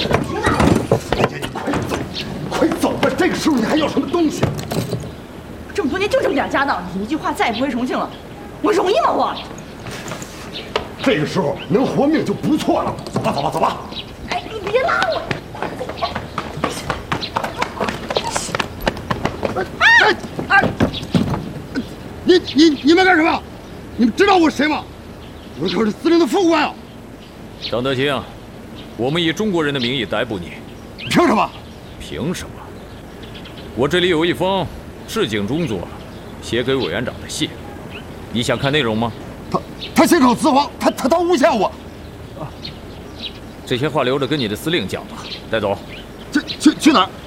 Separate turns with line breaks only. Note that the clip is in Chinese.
快走吧！这个时候你还要什么东西？
这么多年就这么点家当，你一句话再也不回重庆了，我容易吗我？
这个时候能活命就不错了。走吧，走吧，走吧。
哎，你别拉我！
你们干什么？你们知道我是谁吗？我可是司令的副官啊！
张德清，我们以中国人的名义逮捕你，
凭什么？
凭什么？我这里有一封市警中佐写给委员长的信，你想看内容吗？
他信口雌黄，他诬陷我。
这些话留着跟你的司令讲吧，带走。
去哪儿？